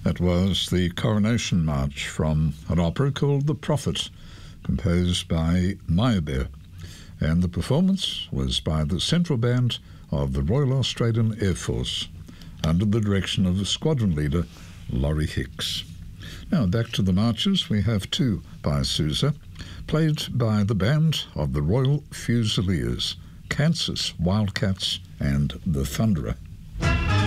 That was the Coronation March from an opera called The Prophet, composed by Meyerbeer, and the performance was by the Central Band of the Royal Australian Air Force, under the direction of the squadron leader, Laurie Hicks. Now back to the marches. We have two by Sousa, played by the band of the Royal Fusiliers, Kansas Wildcats and the Thunderer.